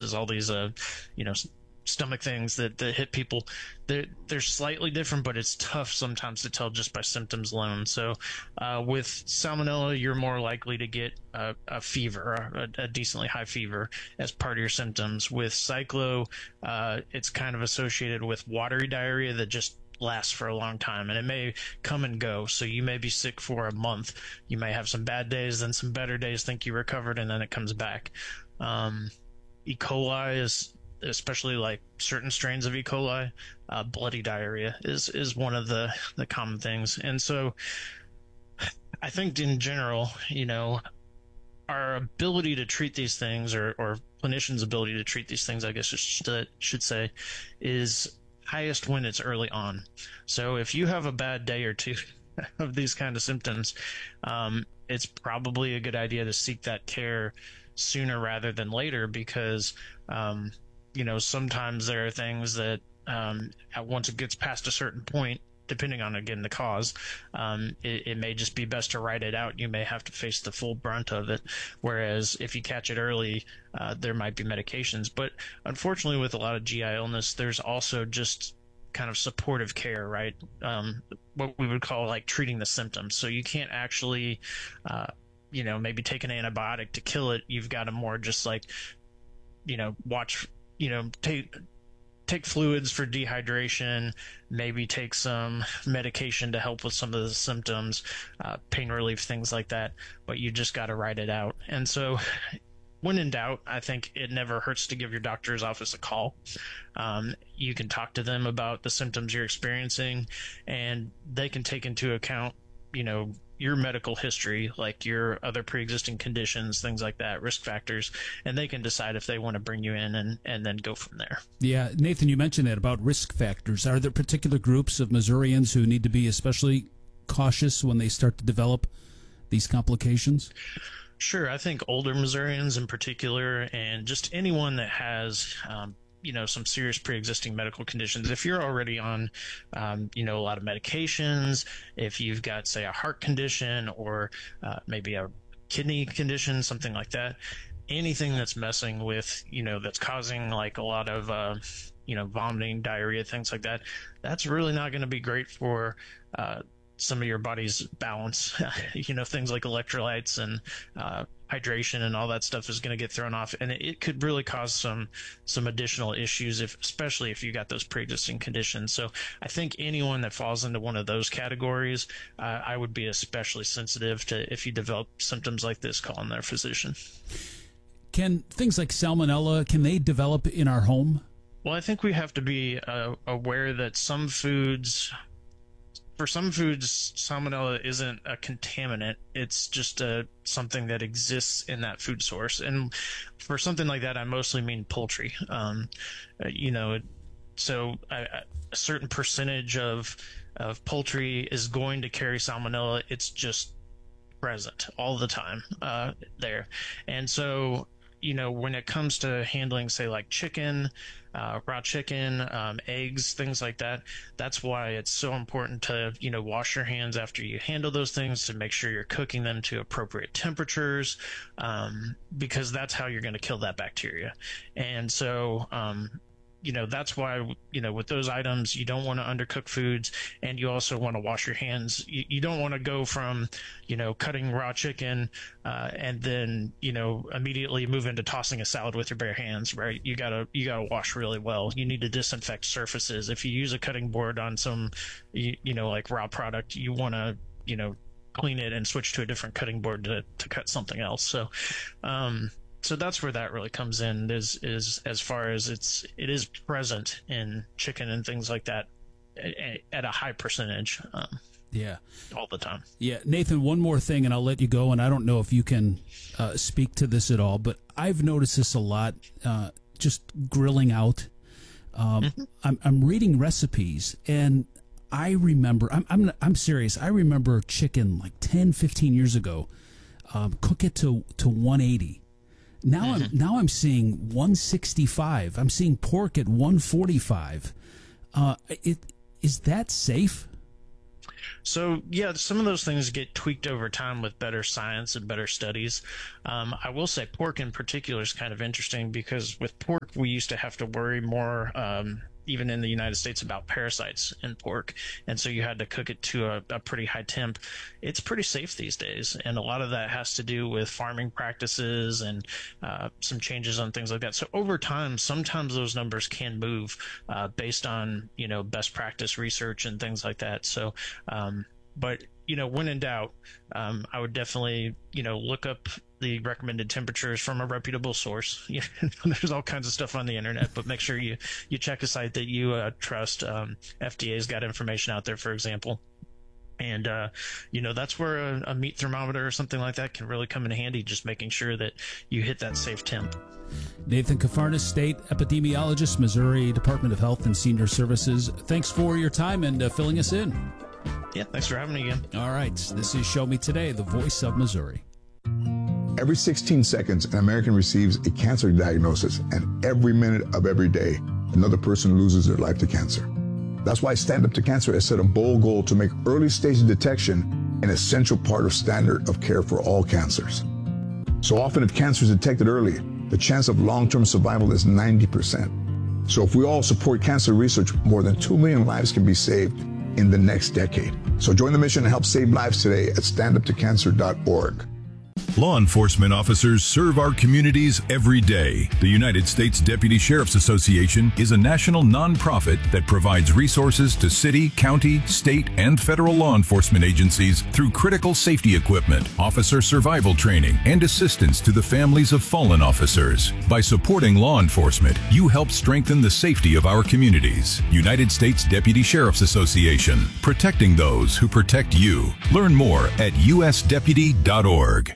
gases, all these, you know, stomach things that hit people. They're slightly different, but it's tough sometimes to tell just by symptoms alone. So with salmonella, you're more likely to get a fever, a decently high fever as part of your symptoms. With cyclo, it's kind of associated with watery diarrhea that just lasts for a long time, and it may come and go. So you may be sick for a month. You may have some bad days, then some better days, think you recovered, and then it comes back. E. coli is, especially like certain strains of E. coli, bloody diarrhea is one of the common things. And so I think in general, you know, our ability to treat these things, or clinicians' ability to treat these things, I guess I should say, is highest when it's early on. So if you have a bad day or two of these kind of symptoms, it's probably a good idea to seek that care sooner rather than later, because you know, sometimes there are things that once it gets past a certain point, depending on, again, the cause, it may just be best to ride it out. You may have to face the full brunt of it. Whereas if you catch it early, there might be medications. But unfortunately, with a lot of GI illness, there's also just kind of supportive care, right? What we would call like treating the symptoms. So you can't actually, you know, maybe take an antibiotic to kill it. You've got to more just like, you know, watch, you know, take fluids for dehydration, maybe take some medication to help with some of the symptoms, pain relief, things like that. But you just got to ride it out. And so when in doubt, I think it never hurts to give your doctor's office a call. You can talk to them about the symptoms you're experiencing, and they can take into account, you know, your medical history, like your other pre-existing conditions, things like that, risk factors, and they can decide if they want to bring you in and then go from there. Yeah, Nathan, you mentioned that about risk factors. Are there particular groups of Missourians who need to be especially cautious when they start to develop these complications? Sure. I think older Missourians in particular, and just anyone that has you know, some serious pre-existing medical conditions. If you're already on, you know, a lot of medications, if you've got, say, a heart condition or maybe a kidney condition, something like that, anything that's messing with, you know, that's causing like a lot of, you know, vomiting, diarrhea, things like that, that's really not going to be great for some of your body's balance. You know, things like electrolytes and hydration and all that stuff is going to get thrown off, and it could really cause some additional issues, especially if you got those pre-existing conditions. So I think anyone that falls into one of those categories, I would be especially sensitive to, if you develop symptoms like this, calling their physician. Can things like salmonella, can they develop in our home? Well, I think we have to be aware that for some foods, salmonella isn't a contaminant. It's just something that exists in that food source. And for something like that, I mostly mean poultry. You know, so a certain percentage of poultry is going to carry salmonella. It's just present all the time there. And so, you know, when it comes to handling, say, like chicken, raw chicken, eggs, things like that, that's why it's so important to, you know, wash your hands after you handle those things, to make sure you're cooking them to appropriate temperatures, because that's how you're going to kill that bacteria. And so, you know, that's why, you know, with those items, you don't want to undercook foods, and you also want to wash your hands. You don't want to go from, you know, cutting raw chicken and then, you know, immediately move into tossing a salad with your bare hands, right? You gotta wash really well. You need to disinfect surfaces. If you use a cutting board on some, you know, like raw product, you want to, you know, clean it and switch to a different cutting board to cut something else. So, so that's where that really comes in, is as far as it is present in chicken and things like that at a high percentage. Yeah, all the time. Yeah, Nathan, one more thing, and I'll let you go. And I don't know if you can speak to this at all, but I've noticed this a lot. Just grilling out. I'm reading recipes, and I remember. I'm serious. I remember chicken like 10, 15 years ago. Cook it to 180. Now I'm seeing 165. I'm seeing pork at 145. Is that safe? So, yeah, some of those things get tweaked over time with better science and better studies. I will say pork in particular is kind of interesting, because with pork, pork, we used to have to worry more, even in the United States, about parasites in pork. And so you had to cook it to a pretty high temp. It's pretty safe these days. And a lot of that has to do with farming practices and some changes on things like that. So over time, sometimes those numbers can move based on, best practice research and things like that. So, but, when in doubt, I would definitely, look up the recommended temperatures from a reputable source. There's all kinds of stuff on the internet, but make sure you check a site that you trust. FDA's got information out there, for example. And, that's where a meat thermometer or something like that can really come in handy, just making sure that you hit that safe temp. Nathan Kafarnas, State Epidemiologist, Missouri Department of Health and Senior Services. Thanks for your time and filling us in. Yeah, thanks for having me again. All right. This is Show Me Today, the voice of Missouri. Every 16 seconds, an American receives a cancer diagnosis, and every minute of every day, another person loses their life to cancer. That's why Stand Up to Cancer has set a bold goal to make early-stage detection an essential part of standard of care for all cancers. So often, if cancer is detected early, the chance of long-term survival is 90%. So if we all support cancer research, more than 2 million lives can be saved in the next decade. So join the mission and help save lives today at standuptocancer.org. Law enforcement officers serve our communities every day. The United States Deputy Sheriff's Association is a national nonprofit that provides resources to city, county, state, and federal law enforcement agencies through critical safety equipment, officer survival training, and assistance to the families of fallen officers. By supporting law enforcement, you help strengthen the safety of our communities. United States Deputy Sheriff's Association, protecting those who protect you. Learn more at usdeputy.org.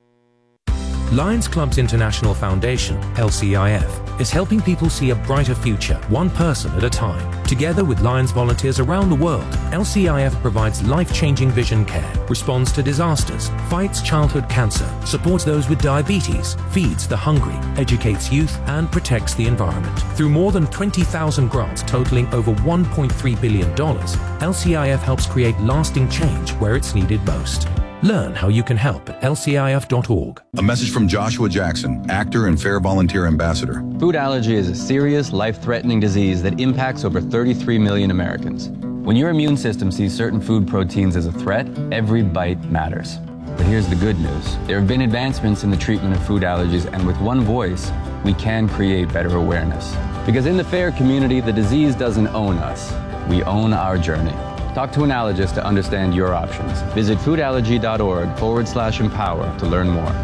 Lions Clubs International Foundation, LCIF, is helping people see a brighter future, one person at a time. Together with Lions volunteers around the world, LCIF provides life-changing vision care, responds to disasters, fights childhood cancer, supports those with diabetes, feeds the hungry, educates youth, and protects the environment. Through more than 20,000 grants totaling over $1.3 billion, LCIF helps create lasting change where it's needed most. Learn how you can help at lcif.org. A message from Joshua Jackson, actor and Fair Volunteer Ambassador. Food allergy is a serious, life-threatening disease that impacts over 33 million Americans. When your immune system sees certain food proteins as a threat, every bite matters. But here's the good news. There have been advancements in the treatment of food allergies, and with one voice, we can create better awareness. Because in the FAIR community, the disease doesn't own us. We own our journey. Talk to an allergist to understand your options. Visit foodallergy.org/empower to learn more.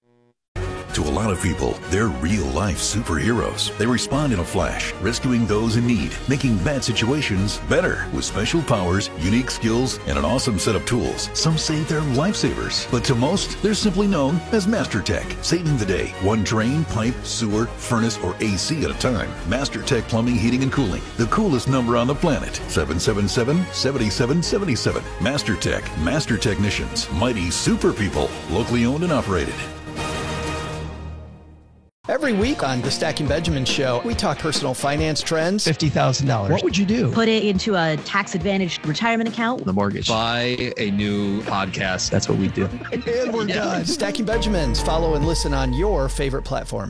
To a lot of people, they're real-life superheroes. They respond in a flash, rescuing those in need, making bad situations better with special powers, unique skills, and an awesome set of tools. Some say they're lifesavers, but to most, they're simply known as Master Tech, saving the day, one drain, pipe, sewer, furnace, or AC at a time. Master Tech Plumbing, Heating, and Cooling, the coolest number on the planet, 777-7777. Master Tech, Master Technicians, mighty super people, locally owned and operated. Every week on the Stacking Benjamin Show, we talk personal finance trends. $50,000. What would you do? Put it into a tax-advantaged retirement account. The mortgage. Buy a new podcast. That's what we do. And we're done. Stacking Benjamins. Follow and listen on your favorite platform.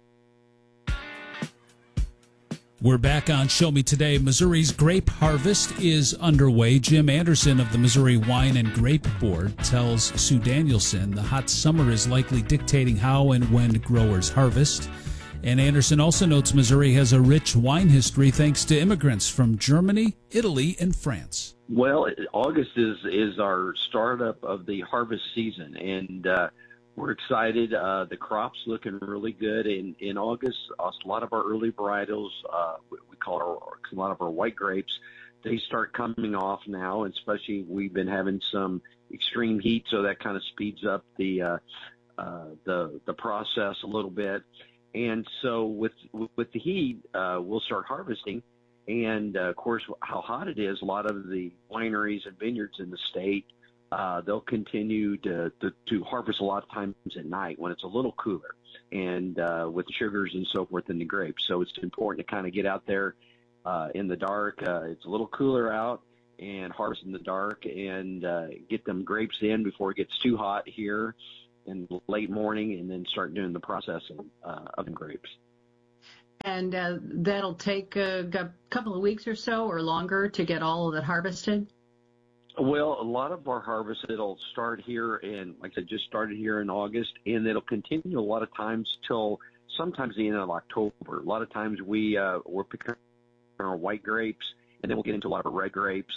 We're back on Show Me Today. Missouri's grape harvest is underway. Jim Anderson of the Missouri Wine and Grape Board tells Sue Danielson the hot summer is likely dictating how and when growers harvest. And Anderson also notes Missouri has a rich wine history thanks to immigrants from Germany, Italy, and France. Well, August is our startup of the harvest season, and we're excited. The crop's looking really good in August. A lot of our early varietals, we call a lot of our white grapes, they start coming off now, and especially we've been having some extreme heat, so that kind of speeds up the process a little bit. And so with the heat, we'll start harvesting. And of course, how hot it is, a lot of the wineries and vineyards in the state, they'll continue to harvest a lot of times at night when it's a little cooler, and with sugars and so forth in the grapes. So it's important to kind of get out there in the dark. It's a little cooler out, and harvest in the dark, and get them grapes in before it gets too hot here in the late morning, and then start doing the processing of the grapes. And that'll take a couple of weeks or so or longer to get all of that harvested? Well, a lot of our harvest, it'll start here in, like I said, just started here in August, and it'll continue a lot of times till sometimes the end of October. A lot of times we're picking our white grapes, and then we'll get into a lot of red grapes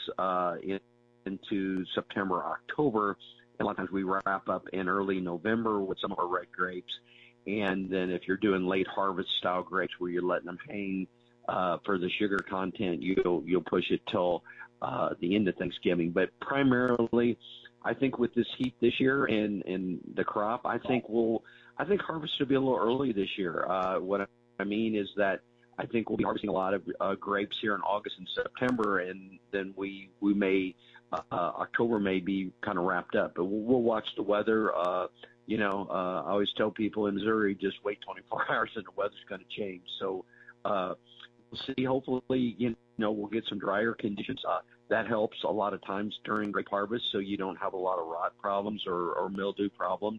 into September, October. And a lot of times we wrap up in early November with some of our red grapes. And then if you're doing late harvest style grapes where you're letting them hang for the sugar content, you'll push it till the end of Thanksgiving. But primarily, I think with this heat this year and the crop, I think harvest will be a little early this year. What I mean is that I think we'll be harvesting a lot of grapes here in August and September, and then we may October may be kind of wrapped up. But we'll watch the weather. I always tell people in Missouri, just wait 24 hours and the weather's going to change. So we'll see. Hopefully, we'll get some drier conditions. That helps a lot of times during grape harvest, so you don't have a lot of rot problems or mildew problems,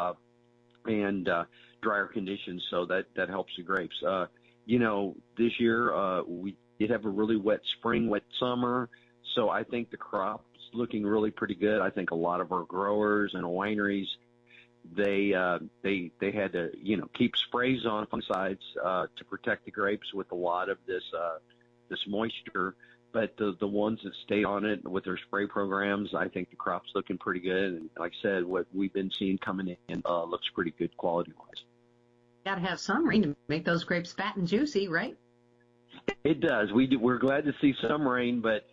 and drier conditions. So that helps the grapes. This year we did have a really wet spring, wet summer, so I think the crop's looking really pretty good. I think a lot of our growers and wineries, they had to keep sprays on fungicides to protect the grapes with a lot of this moisture. But the ones that stay on it with their spray programs, I think the crop's looking pretty good. And like I said, what we've been seeing coming in looks pretty good quality-wise. Got to have some rain to make those grapes fat and juicy, right? It does. We're glad to see some rain, but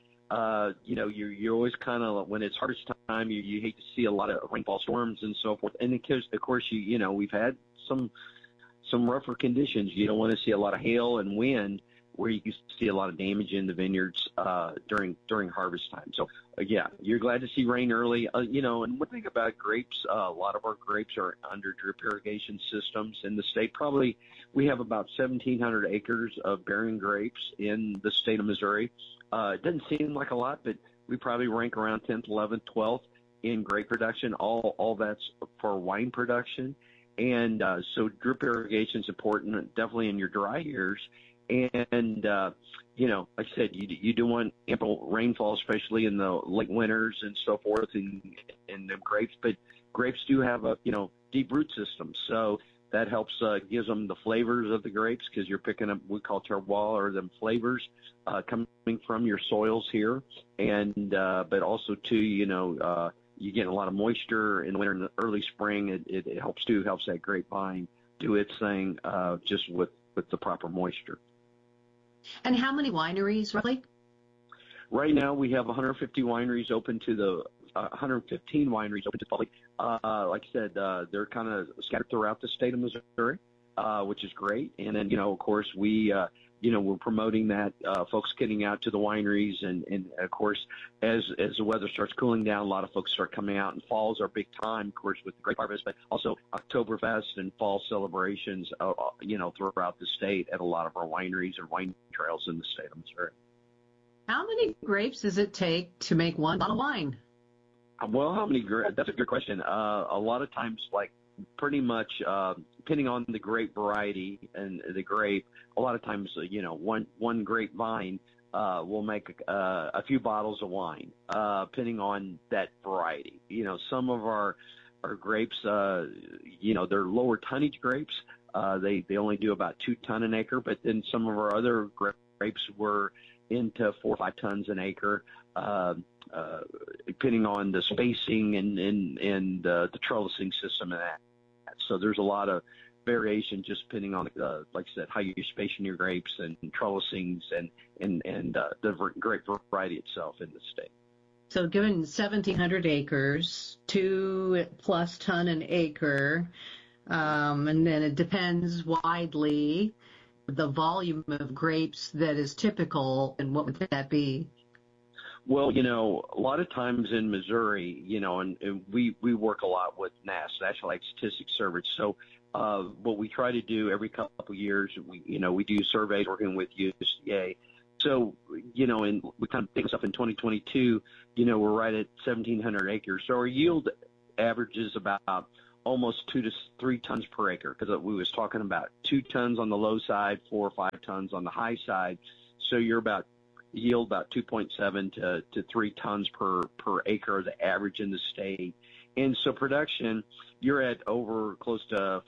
you're always kind of, when it's harvest time, you hate to see a lot of rainfall storms and so forth. And of course, we've had some rougher conditions. You don't want to see a lot of hail and wind where you can see a lot of damage in the vineyards during harvest time. So, you're glad to see rain early. And one thing about grapes, a lot of our grapes are under drip irrigation systems in the state. Probably we have about 1,700 acres of bearing grapes in the state of Missouri. It doesn't seem like a lot, but we probably rank around 10th, 11th, 12th in grape production. All that's for wine production. And so drip irrigation is important, definitely in your dry years. And, like I said, you do want ample rainfall, especially in the late winters and so forth in the grapes. But grapes do have a, deep root system. So that helps, gives them the flavors of the grapes because you're picking up, we call terroir, or them flavors coming from your soils here. And, but also too, you get a lot of moisture in the winter and the early spring. It helps that grapevine do its thing just with the proper moisture. And how many wineries, roughly? Right now, we have 150 wineries open to the 115 wineries open to the public. Like I said, they're kind of scattered throughout the state of Missouri, which is great. And then, of course, we're promoting that, folks getting out to the wineries. And of course, as the weather starts cooling down, a lot of folks start coming out, and fall's our big time, of course, with the grape harvest, but also Oktoberfest and fall celebrations, throughout the state at a lot of our wineries or wine trails in the state of Missouri. How many grapes does it take to make one bottle of wine? Well, that's a good question. A lot of times, like pretty much, depending on the grape variety and the grape, a lot of times, one grapevine will make a few bottles of wine, depending on that variety. Some of our grapes, they're lower tonnage grapes. They only do about 2 tons an acre, but then some of our other grapes were into 4 or 5 tons an acre, depending on the spacing and the trellising system and that. So there's a lot of variation just depending on, like I said, how you're spacing your grapes and trellisings and the grape variety itself in the state. So given 1,700 acres, 2+ ton an acre, and then it depends widely the volume of grapes that is typical, and what would that be? Well, a lot of times in Missouri, and we work a lot with National Ag Statistics Service. So what we try to do every couple of years, we do surveys working with USDA. So, and we kind of pick this up in 2022, we're right at 1,700 acres. So our yield averages about almost 2 to 3 tons per acre, because we was talking about 2 tons on the low side, 4 or 5 tons on the high side. So you're yield about 2.7 to 3 tons per acre, the average in the state. And so production, you're at over close to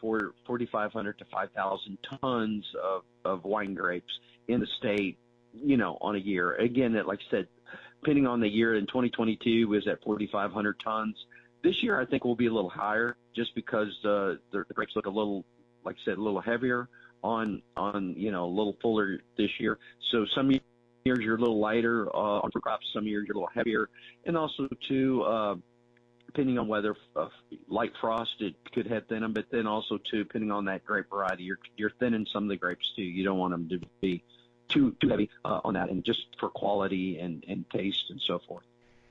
4,500 to 5,000 tons of wine grapes in the state, on a year. Again, like I said, depending on the year, in 2022 was at 4,500 tons. This year, I think we'll be a little higher, just because the grapes look a little, like I said, a little heavier on a little fuller this year. So some years you're a little lighter on fruit crops, some years you're a little heavier, and also too, depending on weather, light frost, it could have thin them, but then also too, depending on that grape variety, you're thinning some of the grapes too. You don't want them to be too heavy on that, and just for quality and taste and so forth.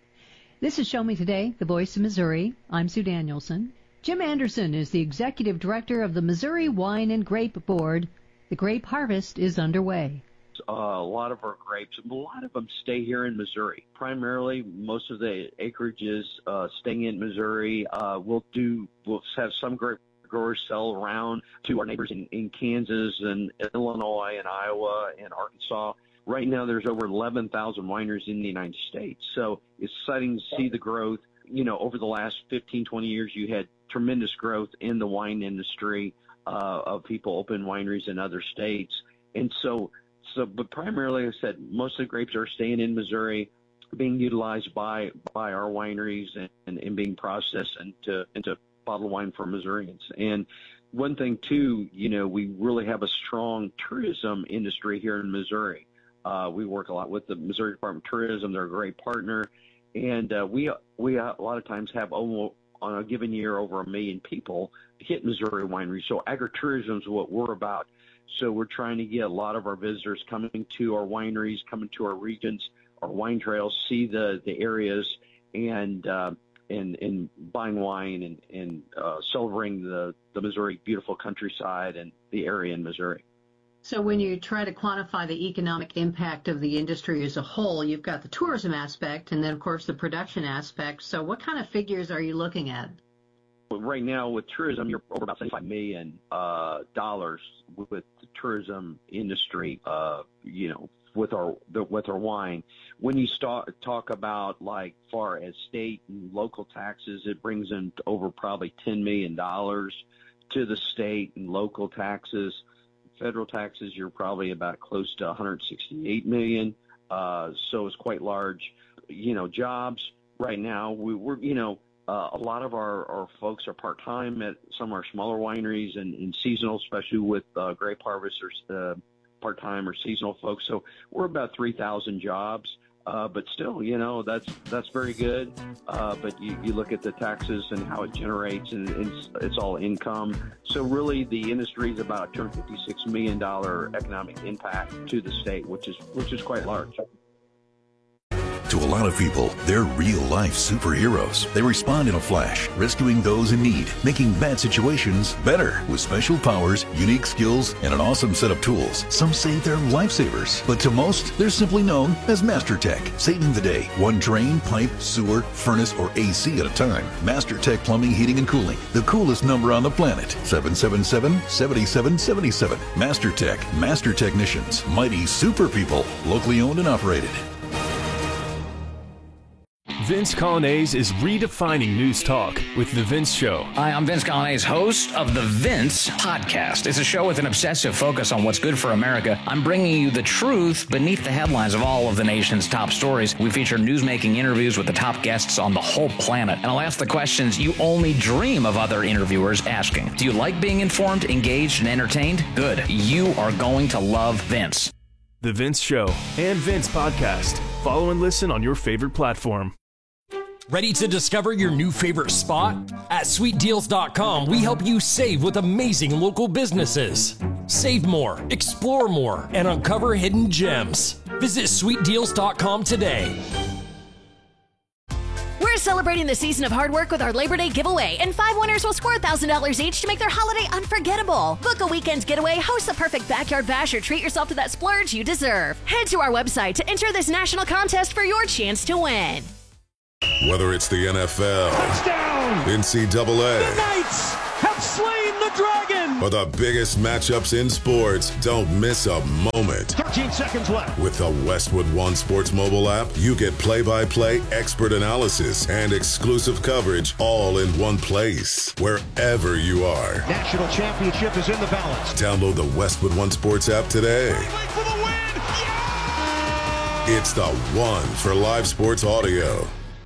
This is Show Me Today, the voice of Missouri. I'm Sue Danielson. Jim Anderson is the executive director of the Missouri Wine and Grape Board. The grape harvest is underway. A lot of our grapes, a lot of them stay here in Missouri. Primarily, most of the acreage is staying in Missouri. We'll have some grape growers sell around to our neighbors in Kansas and Illinois and Iowa and Arkansas. Right now, there's over 11,000 wineries in the United States. So it's exciting to see the growth. Over the last 15, 20 years, you had tremendous growth in the wine industry of people opening wineries in other states. And but primarily, like I said, most of the grapes are staying in Missouri, being utilized by our wineries and being processed into bottled wine for Missourians. And one thing, too, we really have a strong tourism industry here in Missouri. We work a lot with the Missouri Department of Tourism. They're a great partner. And we a lot of times have almost, on a given year, over 1 million people hit Missouri wineries. So agritourism is what we're about. So we're trying to get a lot of our visitors coming to our wineries, coming to our regions, our wine trails, see the areas, and buying wine and celebrating the Missouri beautiful countryside and the area in Missouri. So when you try to quantify the economic impact of the industry as a whole, you've got the tourism aspect and then, of course, the production aspect. So what kind of figures are you looking at? Right now with tourism, you're over about $75 million with the tourism industry, with our wine. When you talk about like far as state and local taxes, it brings in over probably $10 million to the state and local taxes. Federal taxes, you're probably about close to $168 million. So it's quite large. Jobs right now, we're a lot of our folks are part-time at some of our smaller wineries and seasonal, especially with grape harvesters, part-time or seasonal folks. So we're about 3,000 jobs. But still, that's very good. But you look at the taxes and how it generates, and it's all income. So really, the industry is about a $256 million economic impact to the state, which is quite large. To a lot of people, they're real-life superheroes. They respond in a flash, rescuing those in need, making bad situations better with special powers, unique skills, and an awesome set of tools. Some say they're lifesavers, but to most, they're simply known as MasterTech, saving the day, one drain, pipe, sewer, furnace, or AC at a time. MasterTech Plumbing, Heating, and Cooling, the coolest number on the planet, 777-7777. MasterTech, Master Technicians, mighty super people, locally owned and operated. Vince Colonnese is redefining news talk with The Vince Show. Hi, I'm Vince Colonnese, host of The Vince Podcast. It's a show with an obsessive focus on what's good for America. I'm bringing you the truth beneath the headlines of all of the nation's top stories. We feature newsmaking interviews with the top guests on the whole planet. And I'll ask the questions you only dream of other interviewers asking. Do you like being informed, engaged, and entertained? Good. You are going to love Vince. The Vince Show and Vince Podcast. Follow and listen on your favorite platform. Ready to discover your new favorite spot? At SweetDeals.com, we help you save with amazing local businesses. Save more, explore more, and uncover hidden gems. Visit SweetDeals.com today. We're celebrating the season of hard work with our Labor Day giveaway, and 5 winners will score $1,000 each to make their holiday unforgettable. Book a weekend getaway, host the perfect backyard bash, or treat yourself to that splurge you deserve. Head to our website to enter this national contest for your chance to win. Whether it's the NFL, touchdown, NCAA, the Knights have slain the dragon, or the biggest matchups in sports, don't miss a moment. 13 seconds left. With the Westwood One Sports mobile app, you get play-by-play expert analysis and exclusive coverage all in one place, wherever you are. National championship is in the balance. Download the Westwood One Sports app today. For the win! Yeah! It's the one for live sports audio.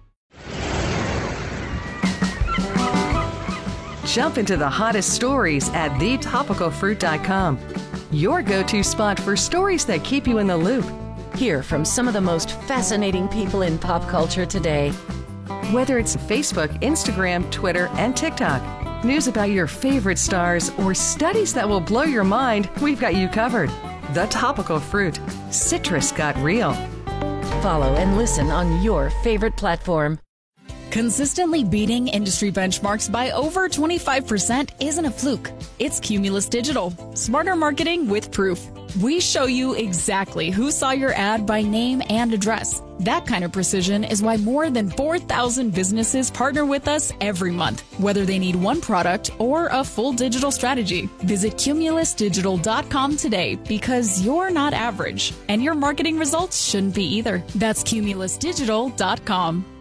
Jump into the hottest stories at thetopicalfruit.com. Your go-to spot for stories that keep you in the loop. Hear from some of the most fascinating people in pop culture today. Whether it's Facebook, Instagram, Twitter, and TikTok, news about your favorite stars, or studies that will blow your mind, we've got you covered. The Topical Fruit. Citrus got real. Follow and listen on your favorite platform. Consistently beating industry benchmarks by over 25% isn't a fluke. It's Cumulus Digital. Smarter marketing with proof. We show you exactly who saw your ad by name and address. That kind of precision is why more than 4,000 businesses partner with us every month, whether they need one product or a full digital strategy. Visit cumulusdigital.com today because you're not average, and your marketing results shouldn't be either. That's cumulusdigital.com.